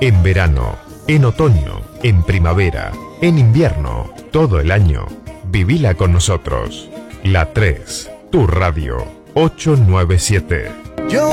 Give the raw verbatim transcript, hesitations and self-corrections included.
En verano, en otoño, en primavera, en invierno, todo el año. Vivila con nosotros. La tres, tu radio, ocho nueve siete.